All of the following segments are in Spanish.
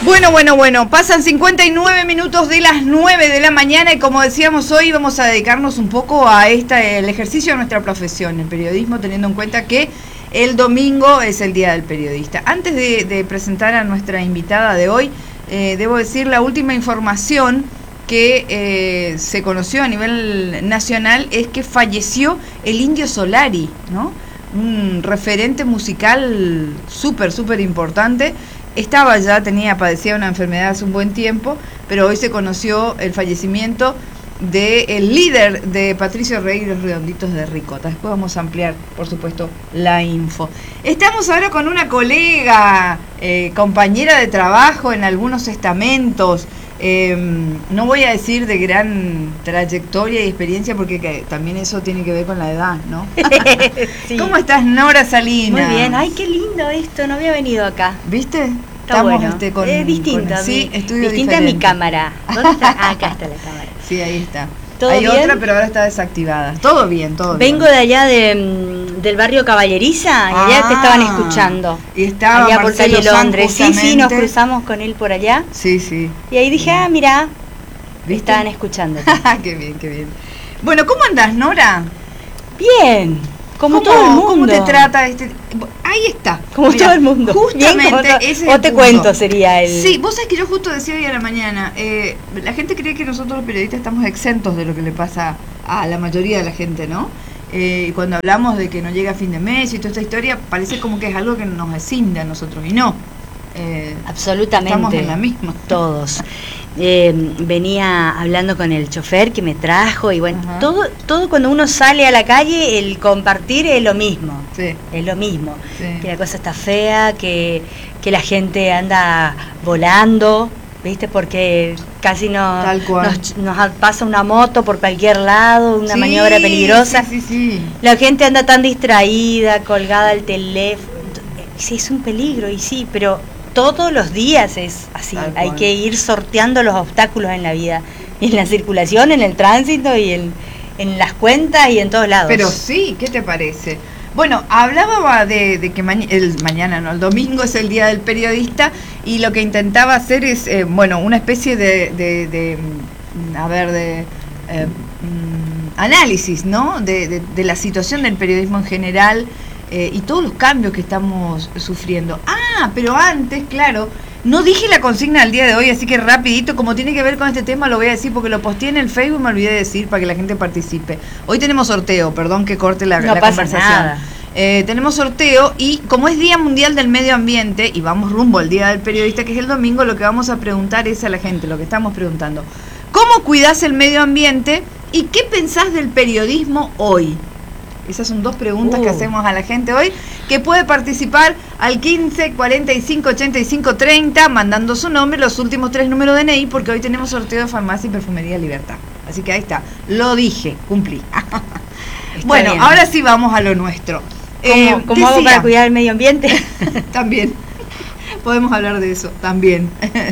Bueno, pasan 59 minutos de las 9 de la mañana y como decíamos hoy vamos a dedicarnos un poco a el ejercicio de nuestra profesión, el periodismo, teniendo en cuenta que el domingo es el Día del Periodista. Antes de presentar a nuestra invitada de hoy, debo decir la última información que se conoció a nivel nacional es que falleció el Indio Solari, ¿no? Un referente musical súper importante. Padecía una enfermedad hace un buen tiempo, pero hoy se conoció el fallecimiento del líder de Patricio Rey y los Redonditos de Ricota. Después vamos a ampliar, por supuesto, la info. Estamos ahora con una colega, compañera de trabajo en algunos estamentos, no voy a decir de gran trayectoria y experiencia porque también eso tiene que ver con la edad, ¿no? Sí. ¿Cómo estás, Nora Salinas? Muy bien, ay, qué lindo esto, no había venido acá. ¿Viste? Está bueno. Es distinto, estudio distinta a mi cámara. ¿Dónde está? Acá está la cámara. Sí, ahí está. Hay bien? Otra, pero ahora está desactivada. Todo bien. Vengo de allá del barrio Caballeriza y allá te estaban escuchando. Y estaba allá por Marcelo calle Londres. San, sí, nos cruzamos con él por allá. Sí. Y ahí dije, mira, ¿viste? Estaban escuchando. Qué bien. Bueno, ¿cómo andás, Nora? Bien. Como todo el mundo. ¿Cómo te trata Ahí está. Como todo el mundo. Justamente ese o te cuento sería el... Sí, vos sabés que yo justo decía hoy a la mañana, la gente cree que nosotros los periodistas estamos exentos de lo que le pasa a la mayoría de la gente, ¿no? Y cuando hablamos de que no llega a fin de mes y toda esta historia, parece como que es algo que nos escinde a nosotros, y no. Absolutamente. Estamos en la misma. Todos. Venía hablando con el chofer que me trajo y bueno, todo cuando uno sale a la calle, el compartir es lo mismo. Sí. Es lo mismo. Sí. Que la cosa está fea, que la gente anda volando, ¿viste? Porque casi nos pasa una moto por cualquier lado, una maniobra peligrosa. Sí. La gente anda tan distraída, colgada al teléfono. Sí, es un peligro, y sí, pero todos los días es así. Hay que ir sorteando los obstáculos en la vida, en la circulación, en el tránsito y en las cuentas y en todos lados. Pero sí, ¿qué te parece? Bueno, hablaba de que el domingo es el Día del Periodista y lo que intentaba hacer es, una especie de análisis, ¿no? De la situación del periodismo en general. Y todos los cambios que estamos sufriendo. Pero antes, claro, no dije la consigna del día de hoy, así que rapidito, como tiene que ver con este tema, lo voy a decir porque lo posteé en el Facebook y me olvidé de decir para que la gente participe. Hoy tenemos sorteo, perdón que corte la conversación. Nada. Tenemos sorteo y como es Día Mundial del Medio Ambiente y vamos rumbo al Día del Periodista, que es el domingo, lo que vamos a preguntar es a la gente, lo que estamos preguntando: ¿cómo cuidás el medio ambiente y qué pensás del periodismo hoy? Esas son dos preguntas que hacemos a la gente hoy, que puede participar al 15 45 85 30, mandando su nombre, los últimos 3 números de DNI, porque hoy tenemos sorteo de Farmacia y Perfumería Libertad. Así que ahí está, lo dije, cumplí. Bueno, bien. Ahora sí vamos a lo nuestro. ¿Cómo hago para cuidar el medio ambiente? También, podemos hablar de eso, también.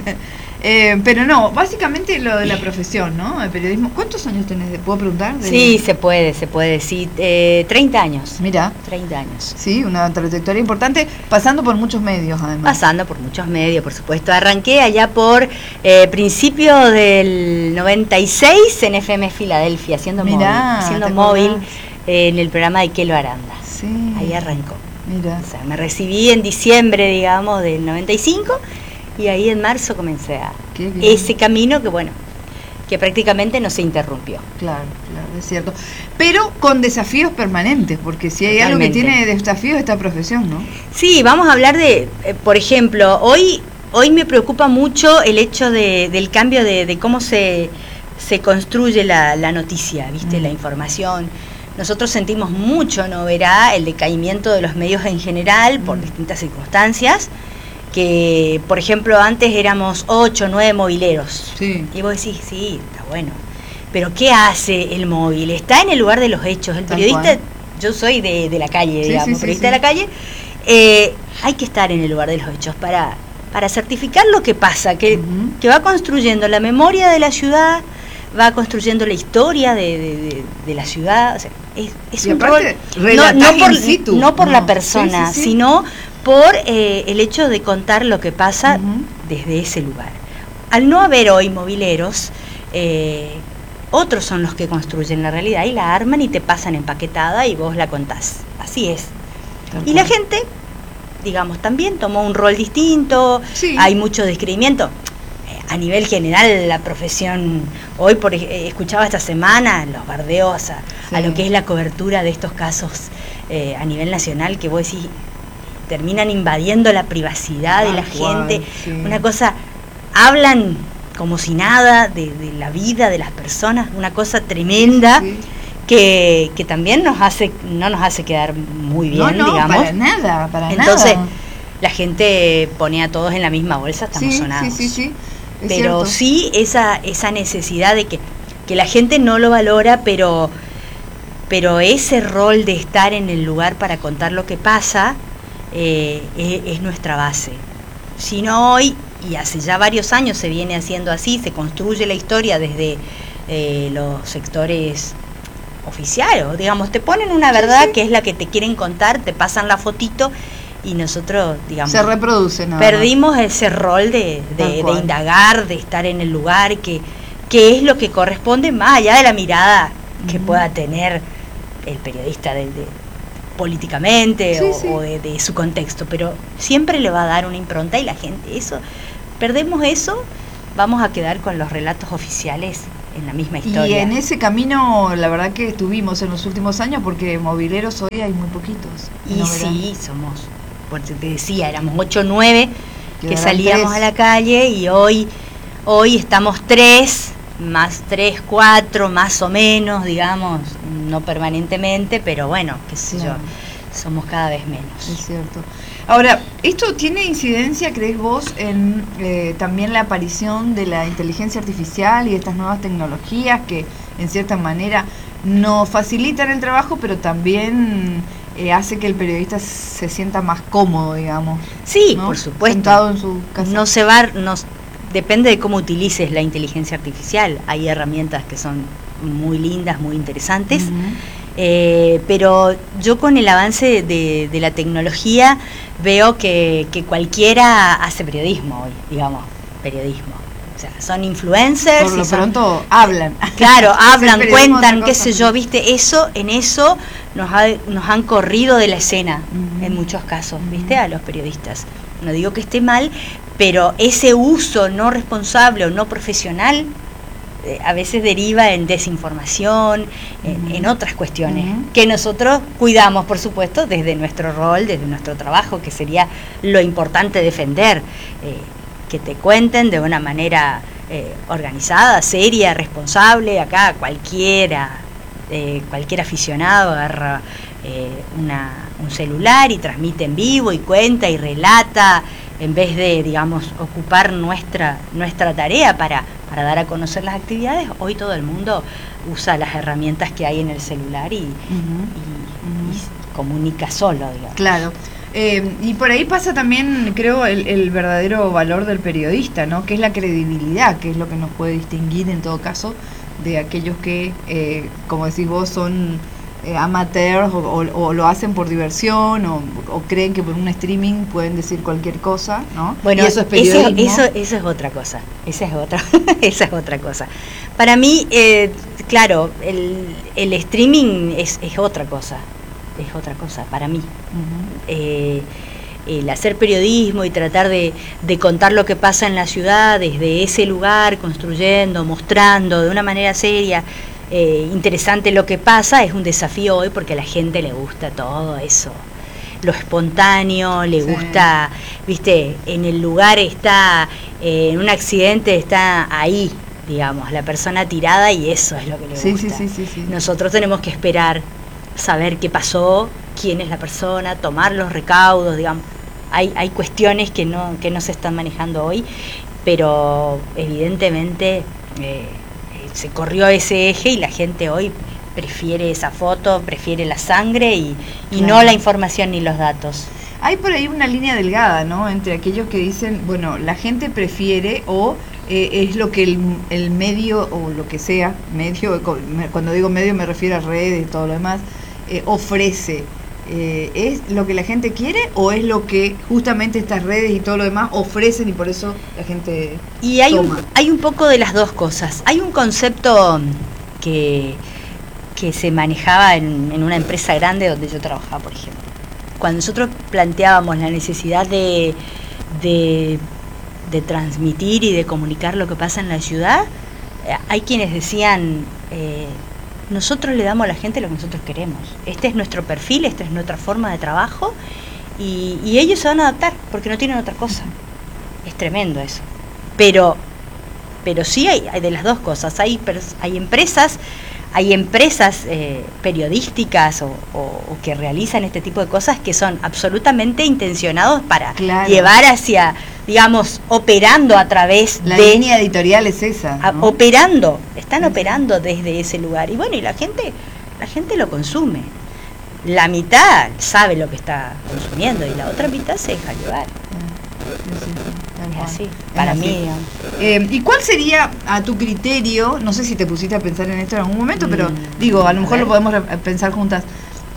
Pero no, básicamente lo de la profesión, ¿no? El periodismo. ¿Cuántos años tenés? ¿Puedo preguntar? Sí, se puede, sí. 30 años. Mira. 30 años. Sí, una trayectoria importante, pasando por muchos medios, además. Pasando por muchos medios, por supuesto. Arranqué allá por principio del 96 en FM Filadelfia, haciendo móvil en el programa de Kelo Aranda. Sí. Ahí arrancó. Mira. O sea, me recibí en diciembre, digamos, del 95. Y ahí en marzo comencé ese camino que prácticamente no se interrumpió. Claro, es cierto. Pero con desafíos permanentes, porque si hay algo que tiene desafíos, esta profesión, ¿no? Sí, vamos a hablar de, por ejemplo, hoy me preocupa mucho el hecho del cambio de cómo se construye la noticia, ¿viste? La información. Nosotros sentimos mucho, ¿no verá?, el decaimiento de los medios en general por distintas circunstancias. Que, por ejemplo, antes éramos 8 o 9 mobileros. Sí. Y vos decís, sí, está bueno. Pero ¿qué hace el móvil? Está en el lugar de los hechos. El periodista, yo soy de la calle, digamos, periodista de la calle. Hay que estar en el lugar de los hechos para certificar lo que pasa, que va construyendo la memoria de la ciudad, va construyendo la historia de la ciudad. O sea, es un rol, no por la persona, sino por el hecho de contar lo que pasa desde ese lugar. Al no haber hoy mobileros, otros son los que construyen la realidad y la arman y te pasan empaquetada y vos la contás. Así es. Y la gente, digamos, también tomó un rol distinto, hay mucho descreimiento. A nivel general, la profesión, hoy escuchaba esta semana los bardeos a lo que es la cobertura de estos casos a nivel nacional, que vos decís, terminan invadiendo la privacidad de la gente. Una cosa, hablan como si nada de la vida de las personas, una cosa tremenda. Que también no nos hace quedar muy bien, digamos. Para nada. Entonces, la gente pone a todos en la misma bolsa, estamos sonados. Pero sí esa necesidad de que la gente no lo valora, pero ese rol de estar en el lugar para contar lo que pasa es nuestra base. Si no hoy, y hace ya varios años se viene haciendo así, se construye la historia desde los sectores oficiales, digamos, te ponen una verdad que es la que te quieren contar, te pasan la fotito y nosotros, digamos, se reproduce, perdimos ese rol de indagar, de estar en el lugar, que es lo que corresponde más allá de la mirada que pueda tener el periodista políticamente o de su contexto, pero siempre le va a dar una impronta y la gente, perdemos eso, vamos a quedar con los relatos oficiales en la misma historia. Y en ese camino, la verdad que estuvimos en los últimos años, porque mobileros hoy hay muy poquitos. Y sí, somos, porque te decía, éramos 8 o 9 que salíamos a la calle, y hoy estamos 3, más 3, 4, más o menos, digamos, no permanentemente, pero bueno, qué sé yo, somos cada vez menos. Es cierto. Ahora, ¿esto tiene incidencia, crees vos, en también la aparición de la inteligencia artificial y estas nuevas tecnologías que en cierta manera nos facilitan el trabajo, pero también hace que el periodista se sienta más cómodo, digamos? Sí, ¿no? Por supuesto. Sentado en su casa. Depende de cómo utilices la inteligencia artificial. Hay herramientas que son muy lindas, muy interesantes. Pero yo con el avance de la tecnología veo que cualquiera hace periodismo hoy, digamos, periodismo. O sea, son influencers. Por lo pronto hablan. Claro, hablan, cuentan, qué sé yo, viste, en eso nos han corrido de la escena en muchos casos, viste, a los periodistas. No digo que esté mal, pero ese uso no responsable o no profesional a veces deriva en desinformación, en otras cuestiones, que nosotros cuidamos, por supuesto, desde nuestro rol, desde nuestro trabajo, que sería lo importante defender, que te cuenten de una manera organizada, seria, responsable. Acá cualquier aficionado agarra un celular y transmite en vivo y cuenta y relata, en vez de, digamos, ocupar nuestra tarea para dar a conocer las actividades. Hoy todo el mundo usa las herramientas que hay en el celular y comunica solo, digamos. Claro. Y por ahí pasa también, creo, el verdadero valor del periodista, ¿no? Que es la credibilidad, que es lo que nos puede distinguir en todo caso de aquellos que, como decís vos, son amateurs o lo hacen por diversión o creen que por un streaming pueden decir cualquier cosa, ¿no? Bueno, y eso es periodismo. Eso es otra cosa. Esa es otra cosa. Para mí, claro, el streaming es otra cosa. Es otra cosa para mí. El hacer periodismo y tratar de contar lo que pasa en la ciudad desde ese lugar, construyendo, mostrando de una manera seria, interesante lo que pasa, es un desafío hoy porque a la gente le gusta todo eso, lo espontáneo, le gusta, viste, en el lugar está, en un accidente está ahí, digamos, la persona tirada, y eso es lo que le gusta. Sí. Nosotros tenemos que esperar, saber qué pasó, quién es la persona, tomar los recaudos, digamos. Hay cuestiones que no se están manejando hoy, pero evidentemente se corrió ese eje y la gente hoy prefiere esa foto, prefiere la sangre y no la información ni los datos. Hay por ahí una línea delgada, ¿no?, entre aquellos que dicen, bueno, la gente prefiere o es lo que el medio o lo que sea, medio, cuando digo medio me refiero a redes y todo lo demás, ofrece. ¿es lo que la gente quiere o es lo que justamente estas redes y todo lo demás ofrecen y por eso la gente y hay un poco de las dos cosas. Hay un concepto que se manejaba en una empresa grande donde yo trabajaba, por ejemplo. Cuando nosotros planteábamos la necesidad de transmitir y de comunicar lo que pasa en la ciudad, hay quienes decían, nosotros le damos a la gente lo que nosotros queremos. Este es nuestro perfil, esta es nuestra forma de trabajo y ellos se van a adaptar porque no tienen otra cosa. Es tremendo eso. Pero sí hay de las dos cosas. Hay empresas periodísticas o que realizan este tipo de cosas que son absolutamente intencionados para llevar hacia, digamos, operando a través de... La línea editorial es esa, ¿no? Están operando desde ese lugar. Y bueno, y la gente lo consume. La mitad sabe lo que está consumiendo y la otra mitad se deja llevar. Es así, para mí, digamos. ¿Y cuál sería, a tu criterio, no sé si te pusiste a pensar en esto en algún momento, pero digo, a lo mejor lo podemos pensar juntas,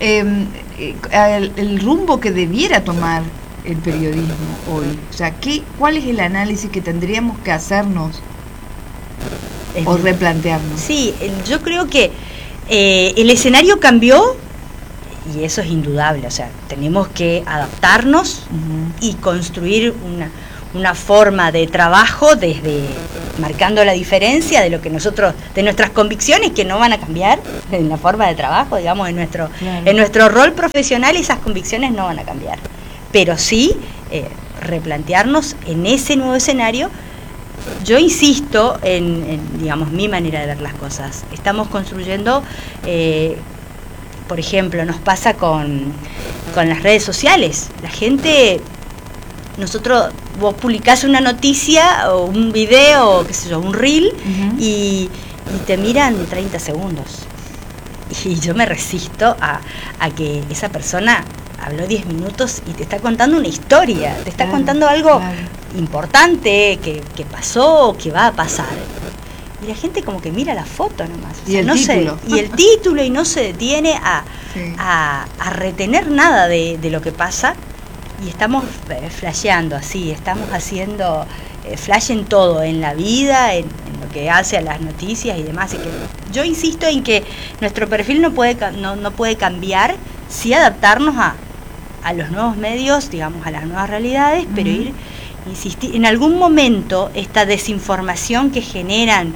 el rumbo que debiera tomar el periodismo hoy? O sea, ¿cuál es el análisis que tendríamos que hacernos o replantearnos? Sí, yo creo que el escenario cambió y eso es indudable. O sea, tenemos que adaptarnos y construir una forma de trabajo desde marcando la diferencia de lo que de nuestras convicciones que no van a cambiar en la forma de trabajo, digamos, en nuestro rol profesional esas convicciones no van a cambiar, pero sí replantearnos en ese nuevo escenario. Yo insisto en digamos, mi manera de ver las cosas. Estamos construyendo, por ejemplo, nos pasa con las redes sociales. La gente, vos publicás una noticia o un video, qué sé yo, un reel, y te miran 30 segundos. Y yo me resisto a que esa persona habló 10 minutos y te está contando una historia, te está contando algo importante que pasó o que va a pasar. Y la gente como que mira la foto nomás. Y el título. Y el título, y no se detiene a retener nada de lo que pasa. Y estamos flasheando así, estamos haciendo flash en todo, en la vida, en lo que hace a las noticias y demás. Y que yo insisto en que nuestro perfil no puede cambiar, sí adaptarnos a los nuevos medios, digamos, a las nuevas realidades, pero insistir. En algún momento esta desinformación que generan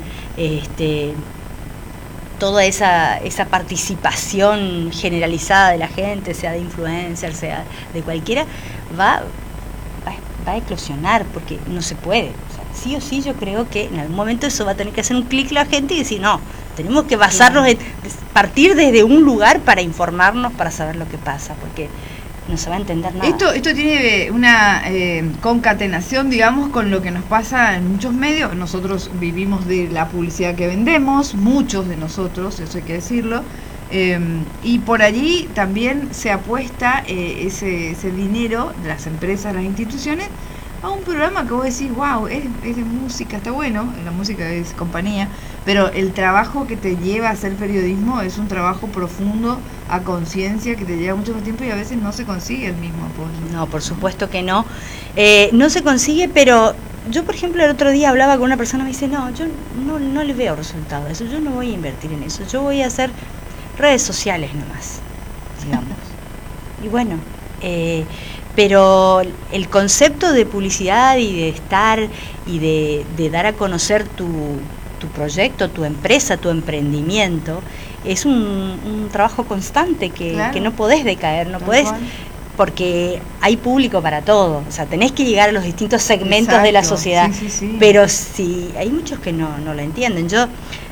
toda esa participación generalizada de la gente, sea de influencer, sea de cualquiera, va a eclosionar, porque no se puede. O sea, sí o sí yo creo que en algún momento eso va a tener que hacer un clic la gente y decir, no, tenemos que basarnos partir desde un lugar para informarnos, para saber lo que pasa, porque no se va a entender nada. Esto tiene una concatenación, digamos, con lo que nos pasa en muchos medios. Nosotros vivimos de la publicidad que vendemos, muchos de nosotros, eso hay que decirlo, y por allí también se apuesta ese dinero de las empresas, las instituciones, a un programa que vos decís, wow, es de música, está bueno, la música es compañía, pero el trabajo que te lleva a hacer periodismo es un trabajo profundo, a conciencia, que te lleva mucho más tiempo y a veces no se consigue el mismo apoyo. No, por supuesto que no. No se consigue, pero yo, por ejemplo, el otro día hablaba con una persona y me dice, no, yo no le veo resultado a eso, yo no voy a invertir en eso, yo voy a hacer redes sociales nomás, digamos. Y bueno, pero el concepto de publicidad y de estar y de dar a conocer tu proyecto, tu empresa, tu emprendimiento, es un trabajo constante que no podés decaer, no podés, porque hay público para todo, o sea, tenés que llegar a los distintos segmentos de la sociedad, pero sí, hay muchos que no lo entienden. Yo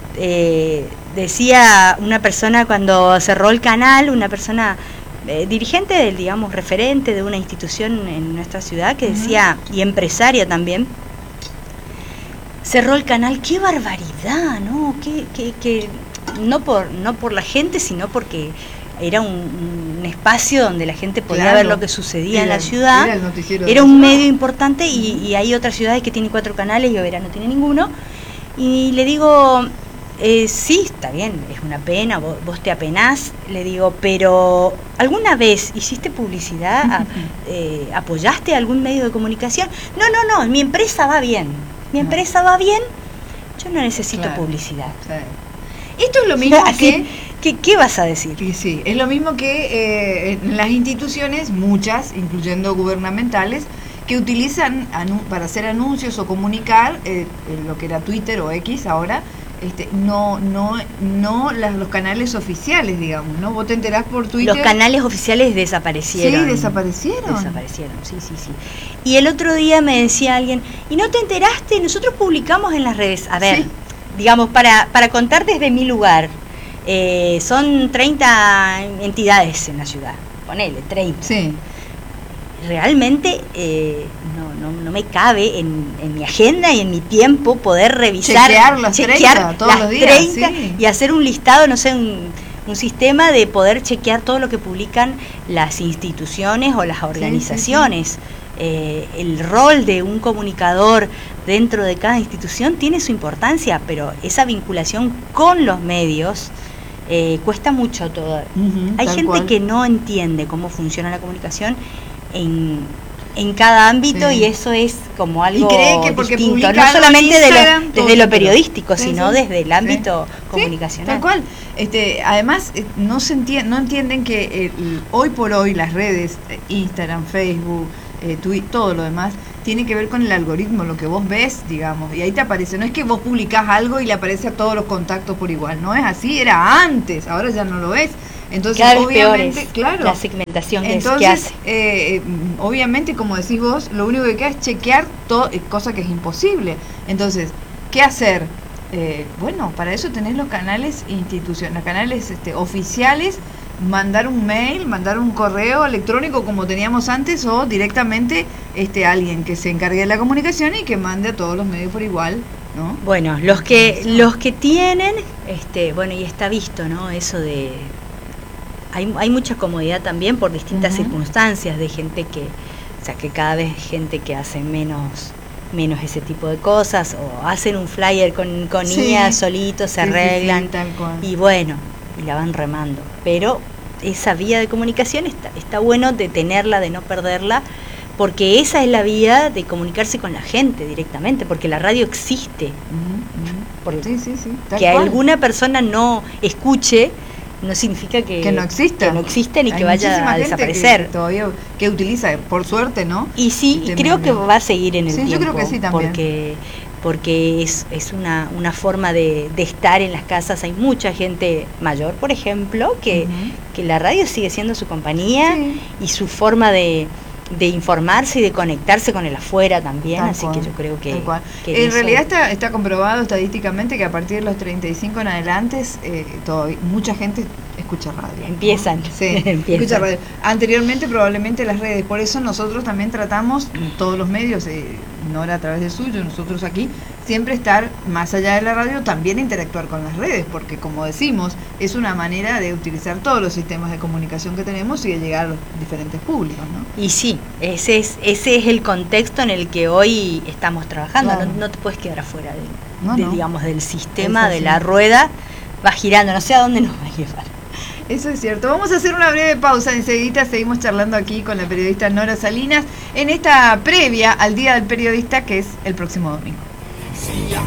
decía una persona cuando cerró el canal, una persona dirigente, digamos, referente de una institución en nuestra ciudad, que decía, y empresaria también, cerró el canal, qué barbaridad, ¿no? Que no por la gente, sino porque era un espacio donde la gente podía ver lo que sucedía en la ciudad, era un medio importante, y hay otras ciudades que tienen 4 canales y Oberá no tiene ninguno, y le digo, Sí, está bien, es una pena, vos te apenás, le digo, pero ¿alguna vez hiciste publicidad? ¿Apoyaste algún medio de comunicación? No, mi empresa va bien, empresa va bien, yo no necesito publicidad. Claro. Esto es lo mismo así, ¿Qué vas a decir? Sí, es lo mismo que en las instituciones, muchas, incluyendo gubernamentales, que utilizan para hacer anuncios o comunicar, lo que era Twitter o X ahora, los canales oficiales, digamos, ¿no? Vos te enterás por Twitter. Los canales oficiales desaparecieron. Sí, desaparecieron. Sí. Y el otro día me decía alguien, ¿y no te enteraste? Nosotros publicamos en las redes. A ver, digamos, para contar desde mi lugar, son 30 entidades en la ciudad. Ponele, 30. Sí. Realmente no me cabe en mi agenda y en mi tiempo poder revisar, chequear todos los días, 30 y hacer un listado, no sé, un sistema de poder chequear todo lo que publican las instituciones o las organizaciones. El rol de un comunicador dentro de cada institución tiene su importancia, pero esa vinculación con los medios cuesta mucho todo. Hay gente que no entiende cómo funciona la comunicación en cada ámbito, y eso es como algo distinto, no solamente desde lo periodístico, sino desde el ámbito comunicacional. Tal cual. Además, no entienden que hoy por hoy las redes, Instagram, Facebook, Twitter, todo lo demás, tiene que ver con el algoritmo, lo que vos ves, digamos, y ahí te aparece. No es que vos publicás algo y le aparece a todos los contactos por igual, no es así, era antes, ahora ya no lo es. Entonces, obviamente, claro, la segmentación que hace. Obviamente, como decís vos, lo único que queda es chequear todo, cosa que es imposible. Entonces, ¿qué hacer? Bueno, para eso tenés los canales institucionales, los canales oficiales, mandar un mail, mandar un correo electrónico como teníamos antes, o directamente alguien que se encargue de la comunicación y que mande a todos los medios por igual, ¿no? Bueno, los que tienen, bueno, y está visto, ¿no? Eso de hay mucha comodidad también por distintas circunstancias de gente que cada vez gente que hace menos ese tipo de cosas, o hacen un flyer con niñas solitos, se arreglan, tal cual. Y bueno, y la van remando. Pero esa vía de comunicación está bueno de tenerla, de no perderla, porque esa es la vía de comunicarse con la gente directamente, porque la radio existe. Que alguna persona no escuche no significa que no exista, ni que vaya a desaparecer. Que todavía que utiliza, por suerte, ¿no? Y sí, creo que va a seguir en el tiempo. Yo creo que sí también. Porque es una forma de estar en las casas. Hay mucha gente mayor, por ejemplo, que la radio sigue siendo su compañía y su forma de informarse y de conectarse con el afuera también, así que yo creo que en realidad está comprobado estadísticamente que a partir de los 35 en adelante mucha gente escucha radio. Empiezan. Escucha radio. Anteriormente probablemente las redes, por eso nosotros también tratamos, todos los medios, Nora a través del suyo, nosotros aquí, siempre estar más allá de la radio, también interactuar con las redes, porque como decimos, es una manera de utilizar todos los sistemas de comunicación que tenemos y de llegar a los diferentes públicos, ¿no? Y sí, ese es el contexto en el que hoy estamos trabajando. Claro. No te puedes quedar afuera digamos, del sistema, de la rueda, va girando, no sé a dónde nos va a llevar. Eso es cierto. Vamos a hacer una breve pausa. Enseguida seguimos charlando aquí con la periodista Nora Salinas en esta previa al Día del Periodista, que es el próximo domingo.